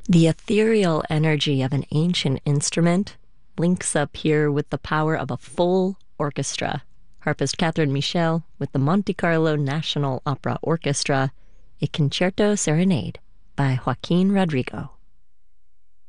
The ethereal energy of an ancient instrument links up here with the power of a full orchestra. Harpist Catherine Michel with the Monte Carlo National Opera Orchestra, a concerto serenade by Joaquin Rodrigo.